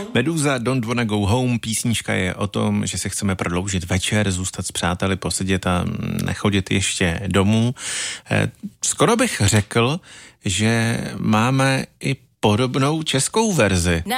Meduza Don't Wanna Go Home, písnička je o tom, že se chceme prodloužit večer, zůstat s přáteli, posedět a nechodit ještě domů. Skoro bych řekl, že máme i podobnou českou verzi.